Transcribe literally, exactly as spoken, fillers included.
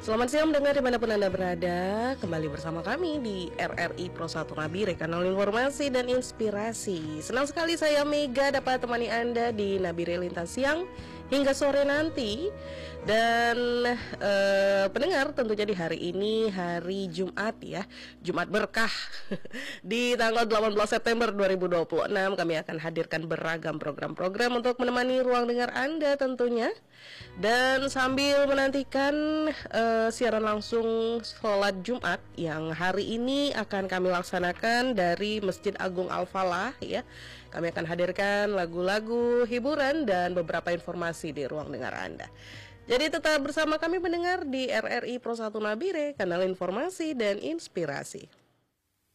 Selamat siang mendengar dimanapun Anda berada. Kembali bersama kami di R R I Pro satu Nabire, kanal informasi dan inspirasi. Senang sekali saya Mega dapat temani Anda di Nabire Lintas Siang hingga sore nanti. Dan eh, pendengar, tentunya di hari ini hari Jumat ya, Jumat berkah. Di tanggal delapan belas September dua ribu dua puluh enam kami akan hadirkan beragam program-program untuk menemani ruang dengar Anda tentunya. Dan sambil menantikan uh, siaran langsung sholat Jumat yang hari ini akan kami laksanakan dari Masjid Agung Al-Falah ya, kami akan hadirkan lagu-lagu hiburan dan beberapa informasi di ruang dengar Anda. Jadi tetap bersama kami mendengar di R R I Pro satu Nabire, kanal informasi dan inspirasi.